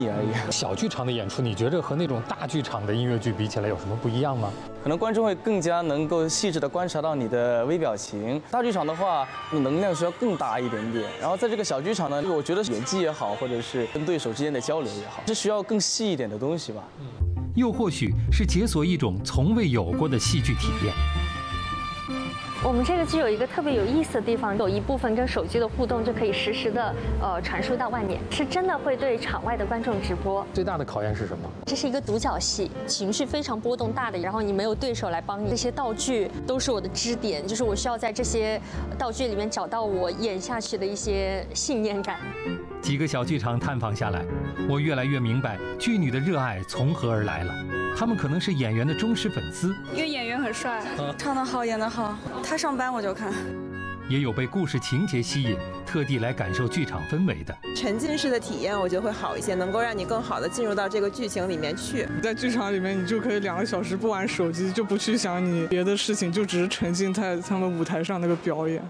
而已。 小剧场的演出，你觉着和那种大剧场的音乐剧比起来有什么不一样吗？ 可能观众会更加能够细致地观察到你的微表情。大剧场的话，能量需要更大一点点。然后在这个小剧场呢，我觉得演技也好，或者是跟对手之间的交流也好，是需要更细一点的东西吧。 又或许是解锁一种从未有过的戏剧体验。 我们这个剧有一个特别有意思的地方，有一部分跟手机的互动就可以实时的传输到外面，是真的会对场外的观众直播。 最大的考验是什么？ 这是一个独角戏，情绪非常波动大的，然后你没有对手来帮你，这些道具都是我的支点，就是我需要在这些道具里面找到我演下去的一些信念感。 几个小剧场探访下来，我越来越明白剧女的热爱从何而来了。他们可能是演员的忠实粉丝， 因为演员很帅，唱得好，演得好，他上班我就看。 也有被故事情节吸引，特地来感受剧场氛围的。 沉浸式的体验，我觉得会好一些，能够让你更好的进入到这个剧情里面去。 在剧场里面，你就可以2个小时不玩手机，就不去想你别的事情，就只是沉浸在他们舞台上那个表演。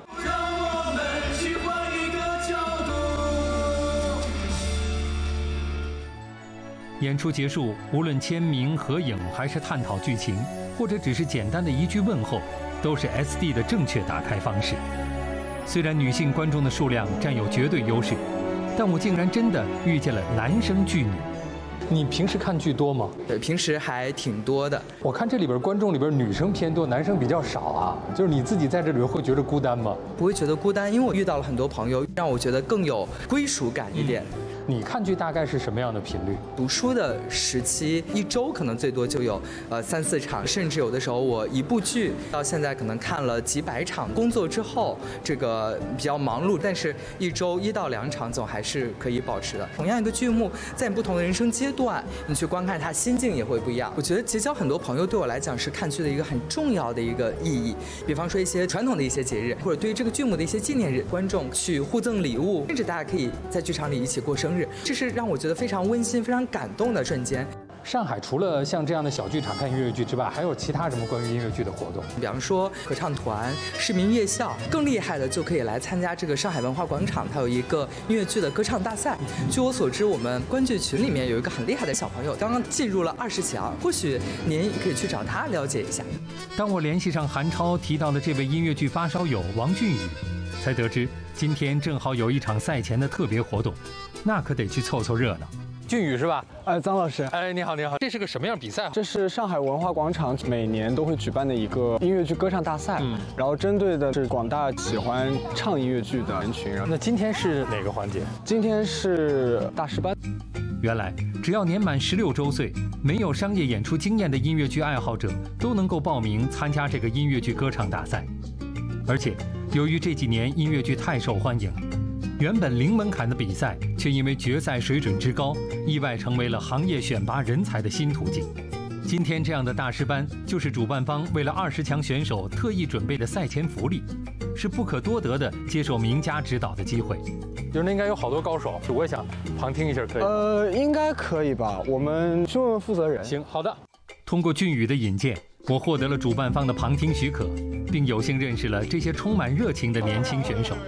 演出结束，无论签名、合影，还是探讨剧情，或者只是简单的一句问候，都是 SD 的正确打开方式。虽然女性观众的数量占有绝对优势，但我竟然真的遇见了男生剧女。 你平时看剧多吗？ 对，平时还挺多的。 我看这里边观众里边女生偏多，男生比较少啊。就是你自己在这里边会觉得孤单吗？ 不会觉得孤单，因为我遇到了很多朋友，让我觉得更有归属感一点。 你看剧大概是什么样的频率？ 读书的时期，1周可能最多就有3、4场，甚至有的时候我一部剧到现在可能看了几百场。工作之后这个比较忙碌，但是1周1到2场总还是可以保持的。同样一个剧目，在你不同的人生阶段，你去观看它，心境也会不一样。我觉得结交很多朋友对我来讲是看剧的一个很重要的一个意义。比方说一些传统的一些节日，或者对于这个剧目的一些纪念日，观众去互赠礼物，甚至大家可以在剧场里一起过生日。这是让我觉得非常温馨、非常感动的瞬间。 上海除了像这样的小剧场看音乐剧之外，还有其他什么关于音乐剧的活动？ 比方说合唱团、市民夜校，更厉害的就可以来参加这个上海文化广场，它有一个音乐剧的歌唱大赛。据我所知，我们观剧群里面有一个很厉害的小朋友，刚刚进入了20强，或许您可以去找他了解一下。 当我联系上韩超提到的这位音乐剧发烧友王俊宇，才得知今天正好有一场赛前的特别活动，那可得去凑凑热闹。 俊宇是吧？ 张老师， 你好，你好。这是个什么样比赛？ 这是上海文化广场每年都会举办的一个音乐剧歌唱大赛，然后针对的是广大喜欢唱音乐剧的人群。 那今天是哪个环节？ 今天是大师班。 原来，只要年满16周岁，没有商业演出经验的音乐剧爱好者都能够报名参加这个音乐剧歌唱大赛。而且，由于这几年音乐剧太受欢迎，原本零门槛的比赛，却因为决赛水准之高，意外成为了行业选拔人才的新途径。今天这样的大师班，就是主办方为了20强选手特意准备的赛前福利，是不可多得的接受名家指导的机会。 就是那应该有好多高手，我也想旁听一下，可以？ 应该可以吧？我们去问问负责人。 行，好的。 通过俊宇的引荐，我获得了主办方的旁听许可，并有幸认识了这些充满热情的年轻选手。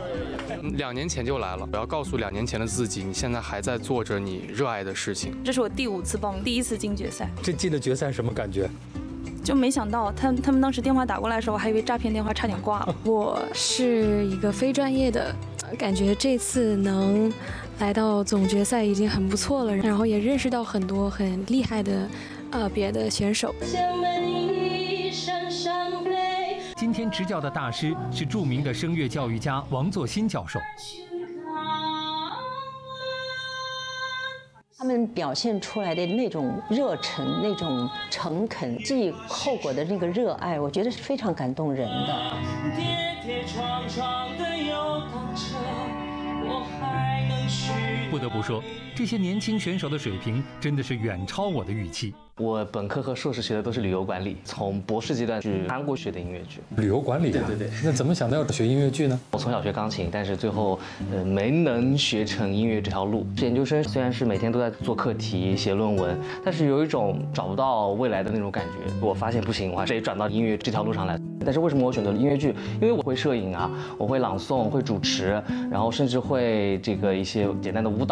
2年前就来了，我要告诉2年前的自己，你现在还在做着你热爱的事情。 这是我第5次报名，第1次进决赛。 这进了决赛什么感觉？ 就没想到他们当时电话打过来的时候，我还以为诈骗电话，差点挂了。 我是一个非专业的，感觉这次能来到总决赛已经很不错了，然后也认识到很多很厉害的别的选手。 今天执教的大师是著名的声乐教育家王作新教授。 他们表现出来的那种热忱、那种诚恳、记后果的那个热爱，我觉得是非常感动人的。 不得不说，这些年轻选手的水平真的是远超我的预期。 我本科和硕士学的都是旅游管理，从博士阶段去韩国学的音乐剧。 旅游管理啊？ 对。 那怎么想到要学音乐剧呢？ 我从小学钢琴，但是最后没能学成音乐这条路。研究生虽然是每天都在做课题、写论文，但是有一种找不到未来的那种感觉。我发现不行，我还是得转到音乐这条路上来。但是为什么我选择了音乐剧？因为我会摄影啊，我会朗诵，会主持，然后甚至会这个一些简单的舞蹈。